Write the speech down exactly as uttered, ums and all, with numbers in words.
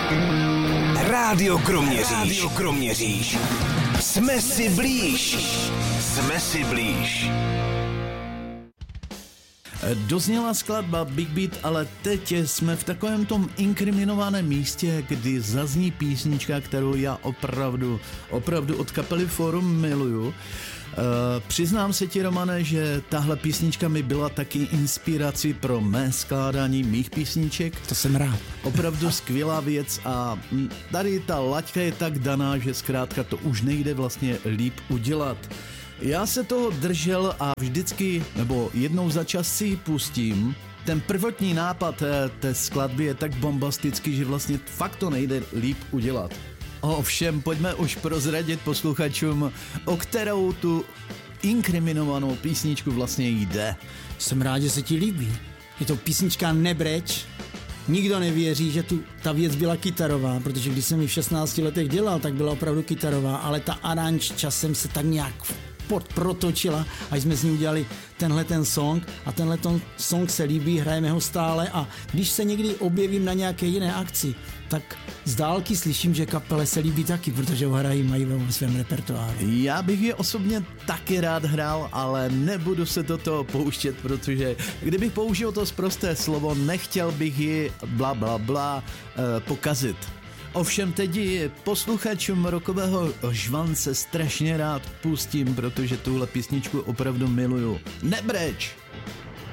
Rádio Kroměříž. Rádio Kroměříž. Jsme si blíž. Jsme si blíž. Dozněla skladba Big Beat, ale teď jsme v takovém tom inkriminovaném místě, kdy zazní písnička, kterou já opravdu, opravdu od kapely Forum miluju. Uh, přiznám se ti, Romane, že tahle písnička mi byla taky inspirací pro mé skládání mých písniček. To jsem rád. Opravdu skvělá věc a tady ta laťka je tak daná, že zkrátka to už nejde vlastně líp udělat. Já se toho držel a vždycky, nebo jednou za čas si ji pustím. Ten prvotní nápad té, té skladby je tak bombastický, že vlastně fakt to nejde líp udělat. Ovšem, pojďme už prozradit posluchačům, o kterou tu inkriminovanou písničku vlastně jde. Jsem rád, že se ti líbí. Je to písnička Nebreč. Nikdo nevěří, že tu ta věc byla kytarová, protože když jsem ji v šestnácti letech dělal, tak byla opravdu kytarová, ale ta aranž časem se tak nějak protočila, až jsme z ní udělali tenhle ten song a tenhle ten song se líbí, hrajeme ho stále a když se někdy objevím na nějaké jiné akci, tak z dálky slyším, že kapele se líbí taky, protože ho hrají, mají ve svém repertoáru. Já bych je osobně taky rád hrál, ale nebudu se do toho pouštět, protože kdybych použil to sprosté slovo, nechtěl bych ji bla bla bla eh, pokazit. Ovšem teď posluchačům rokového žvance strašně rád pustím, protože tuhle písničku opravdu miluju. Nebreč!